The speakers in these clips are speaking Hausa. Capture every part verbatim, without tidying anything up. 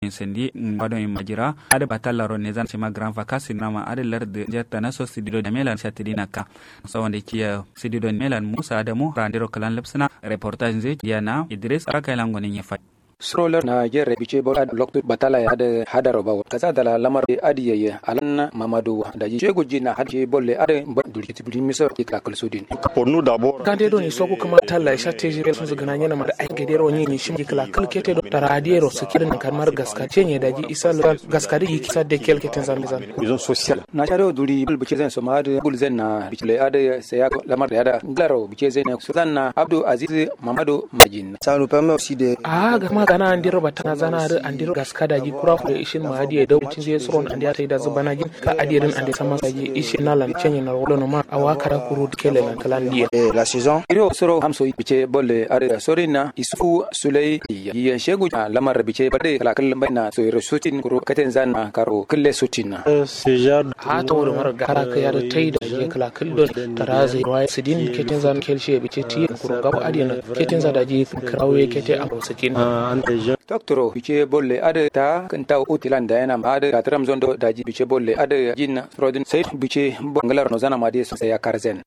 insendi ngado imajira ada batalla ron nezan sima grand vacances nama ada lar de jetta na so sidido de melan satidina ka so wonde kiya sidido melan Musa Adamu randiro kalan lepsna reportage je yana Idris Rakailan ngoni nyefa stroller na jere bice bo ad lokto batala ya da hadaro bawo kaza da lamar adiyaye alan mamadu da ji jego jina hadje bolle ade dulci tibri miso ki ka kalsudin pour nous d'abord quand do ni soko kuma talla sha teji sun zuga na yana da ai gadero ni ni shi kala kalkete do radiero su kirin kamar gaska cenye da ji isa gaska da kisa da kelketen zan zan vision sociale na charo duri bice zan so ma da gulzen na bice ade sai ya lamar ya da glaro bice zan na na Abdul Aziz Mamadu Majin ça nous permet aussi de ah ga kana andiro batana zana ar andiro gaskada ji kura ko ishin ma hadiye da wucin je suron andi ata da zubana ji ka adirin andi sama saji ishin nalan cenye na wolo no ma awa kara kuru kele na kalan diye la saison iro soro hamso bice bolle ar sorina isu sulay ya shegu lamar bice bade kala kallon baina so iro sutin kuru katen zan karo kille sutin sejar ha to wor mar gara ka ya da tai da je kala kallon tarazi roi sidin keten zan kelshe bice ti kuru gabo adina keten za da ji krawe kete a sakin Doctoro bice bolle ada ta kanta utilan da yana ada katram zondo daji bice bolle ada jinna rodin sai bice bangalar no zana made sai ya karzen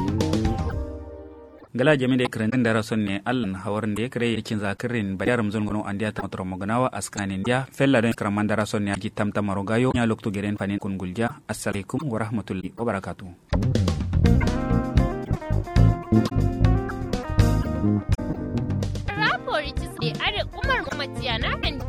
gala jami da kiran da rason ne allan hawarin da ya kare yakin zakirin bayar muzon gono andiya ta motor moganawa askanin dia fella don kiran da rason ne gitam ta marogayo ya lokto geren fanin kun gulja assalamu wa rahmatullahi wa barakatuh Rapor it is the Umar Mamatiana and